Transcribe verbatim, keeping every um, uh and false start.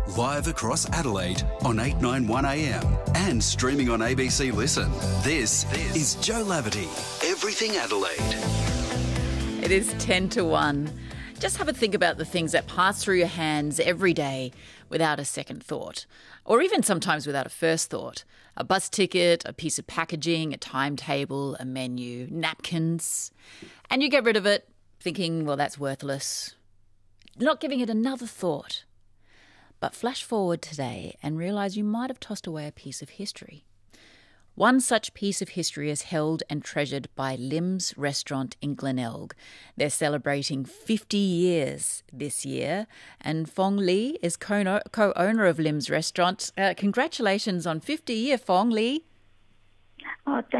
Live across Adelaide on eight ninety-one A M and streaming on A B C Listen. This, this is Joe Laverty, Everything Adelaide. It is ten to one. Just have a think about the things that pass through your hands every day without a second thought, or even sometimes without a first thought. A bus ticket, a piece of packaging, a timetable, a menu, napkins. And you get rid of it thinking, well, that's worthless. Not giving it another thought. But flash forward today and realise you might have tossed away a piece of history. One such piece of history is held and treasured by Lim's Restaurant in Glenelg. They're celebrating fifty years this year, and Fong Li is co- co-owner of Lim's Restaurant. Uh, congratulations on fifty year, Fong Li. Oh, thank